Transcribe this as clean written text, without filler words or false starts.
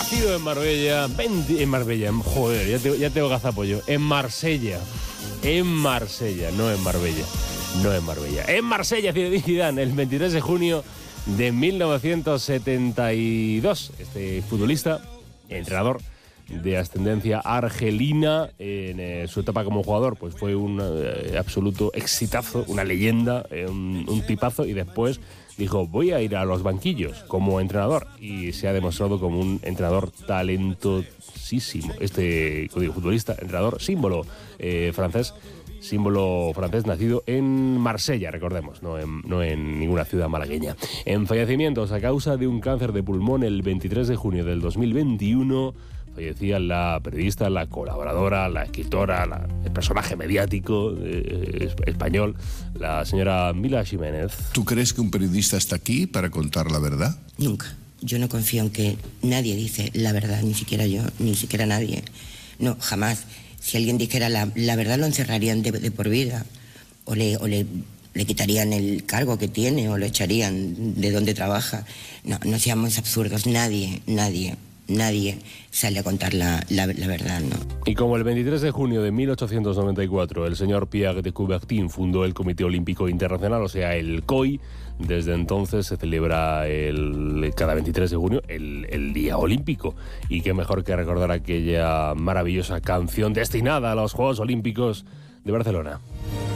Nacido en Marbella, joder, ya tengo gazapollo. En Marsella, no en Marbella. En Marsella, Zinedine Zidane, el 23 de junio de 1972. Este futbolista, entrenador de ascendencia argelina, en su etapa como jugador, pues fue un absoluto exitazo, una leyenda, un tipazo, y después dijo, voy a ir a los banquillos como entrenador, y se ha demostrado como un entrenador talentosísimo. Este futbolista, entrenador, símbolo francés, nacido en Marsella, recordemos, no en ninguna ciudad malagueña. En fallecimientos a causa de un cáncer de pulmón, el 23 de junio del 2021, fallecía la periodista, la colaboradora, la escritora, el personaje mediático español, la señora Mila Jiménez. ¿Tú crees que un periodista está aquí para contar la verdad? Nunca. Yo no confío en que nadie dice la verdad, ni siquiera yo, ni siquiera nadie. No, jamás. Si alguien dijera la verdad, lo encerrarían de por vida, o le quitarían el cargo que tiene, o lo echarían de donde trabaja. No seamos absurdos, nadie sale a contar la verdad, ¿no? Y como el 23 de junio de 1894 el señor Pierre de Coubertin fundó el Comité Olímpico Internacional, o sea, el COI, desde entonces se celebra cada 23 de junio el Día Olímpico. Y qué mejor que recordar aquella maravillosa canción destinada a los Juegos Olímpicos de Barcelona.